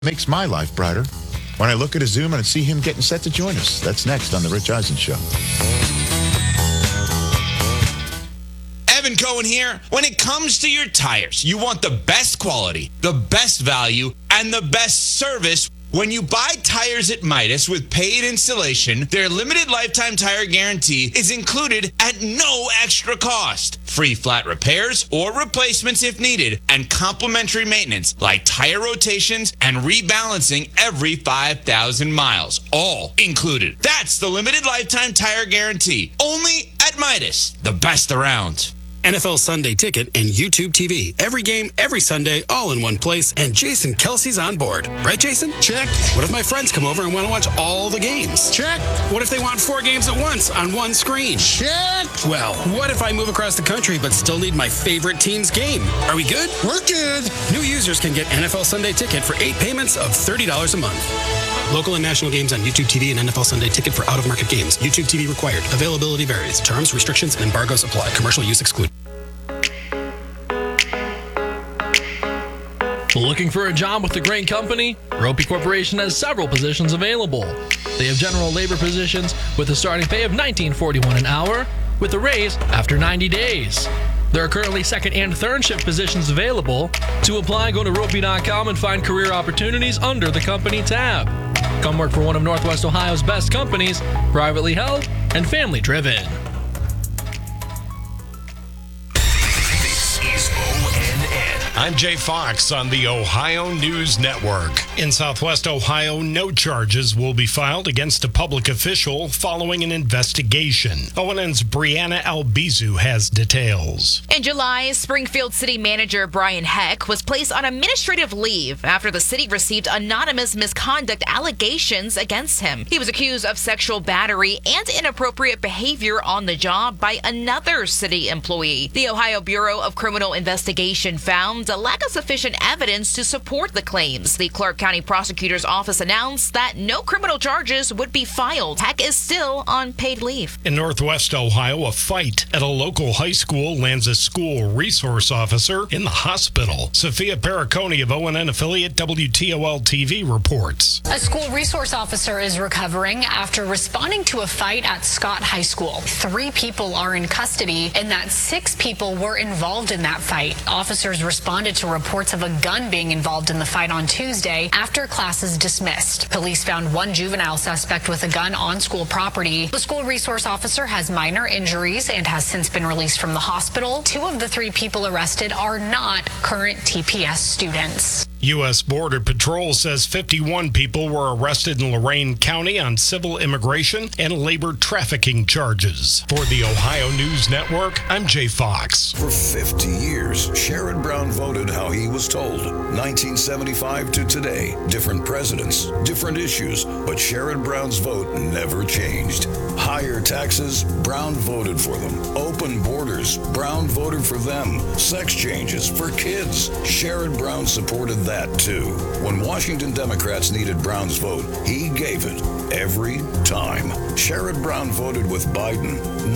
Makes my life brighter when I look at a Zoom and see him getting set to join us. That's next on The Rich Eisen Show. Evan Cohen here. When it comes to your tires, you want the best quality, the best value, and the best service. When you buy tires at Midas with paid installation, their limited lifetime tire guarantee is included at no extra cost. Free flat repairs or replacements if needed, and complimentary maintenance like tire rotations and rebalancing every 5,000 miles. All included. That's the limited lifetime tire guarantee. Only at Midas, the best around. NFL Sunday Ticket and YouTube TV. Every game, every Sunday, all in one place. And Jason Kelsey's on board. Right, Jason? Check. What if my friends come over and want to watch all the games? Check. What if they want 4 games at once on one screen? Check. Well, what if I move across the country but still need my favorite team's game? Are we good? We're good. New users can get NFL Sunday Ticket for 8 payments of $30 a month. Local and national games on YouTube TV and NFL Sunday Ticket for out-of-market games. YouTube TV required. Availability varies. Terms, restrictions, and embargoes apply. Commercial use excluded. Looking for a job with a great company? Ropey Corporation has several positions available. They have general labor positions with a starting pay of $19.41 an hour with a raise after 90 days. There are currently second and third shift positions available. To apply, go to ropey.com and find career opportunities under the company tab. Come work for one of Northwest Ohio's best companies, privately held and family driven. I'm Jay Fox on the Ohio News Network. In Southwest Ohio, no charges will be filed against a public official following an investigation. ONN's Brianna Albizu has details. In July, Springfield City Manager Brian Heck was placed on administrative leave after the city received anonymous misconduct allegations against him. He was accused of sexual battery and inappropriate behavior on the job by another city employee. The Ohio Bureau of Criminal Investigation found a lack of sufficient evidence to support the claims. The Clark County Prosecutor's Office announced that no criminal charges would be filed. Heck is still on paid leave. In Northwest Ohio, a fight at a local high school lands a school resource officer in the hospital. Sophia Pericone of ONN affiliate WTOL-TV reports. A school resource officer is recovering after responding to a fight at Scott High School. 3 people are in custody, and that 6 people were involved in that fight. Officers responded to reports of a gun being involved in the fight on Tuesday after classes dismissed. Police found 1 juvenile suspect with a gun on school property. The school resource officer has minor injuries and has since been released from the hospital. 2 of the 3 people arrested are not current TPS students. U.S. Border Patrol says 51 people were arrested in Lorain County on civil immigration and labor trafficking charges. For the Ohio News Network, I'm Jay Fox. For 50 years, Sherrod Brown voted how he was told. 1975 to today, different presidents, different issues, but Sherrod Brown's vote never changed. Higher taxes, Brown voted for them. Open borders, Brown voted for them. Sex changes for kids, Sherrod Brown supported that too. When Washington Democrats needed Brown's vote, he gave it every time. Sherrod Brown voted with Biden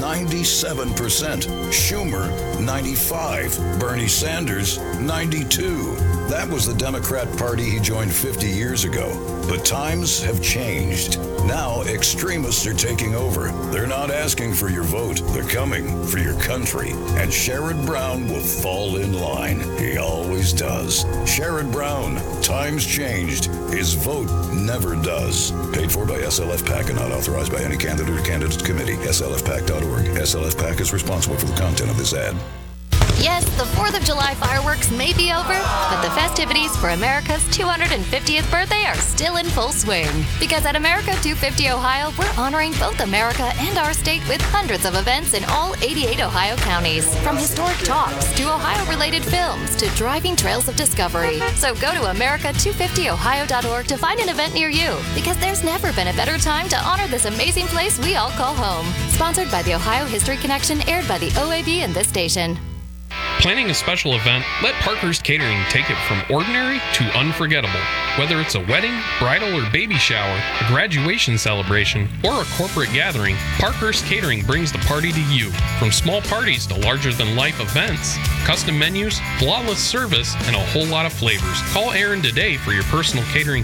97%, Schumer 95%, Bernie Sanders 92%. That was the Democrat Party he joined 50 years ago. But times have changed. Now extremists are taking over. They're not asking for your vote. They're coming for your country. And Sherrod Brown will fall in line. He always does. Sherrod Brown, times changed. His vote never does. Paid for by SLF PAC and not authorized by any candidate or candidates committee. SLFPAC.org. SLF PAC is responsible for the content of this ad. Yes, the 4th of July fireworks may be over, but the festivities for America's 250th birthday are still in full swing. Because at America 250 Ohio, we're honoring both America and our state with hundreds of events in all 88 Ohio counties. From historic talks to Ohio-related films to driving trails of discovery. So go to America250Ohio.org to find an event near you. Because there's never been a better time to honor this amazing place we all call home. Sponsored by the Ohio History Connection, aired by the OAB and this station. Planning a special event? Let Parkhurst Catering take it from ordinary to unforgettable. Whether it's a wedding, bridal or baby shower, a graduation celebration, or a corporate gathering, Parkhurst Catering brings the party to you. From small parties to larger-than-life events, custom menus, flawless service, and a whole lot of flavors. Call Aaron today for your personal catering